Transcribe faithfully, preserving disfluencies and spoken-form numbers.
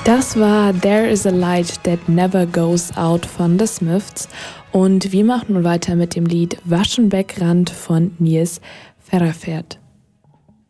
Das war There is a Light That Never Goes Out von The Smiths und wir machen nun weiter mit dem Lied Waschenbeckrand von Nils Ferrafert.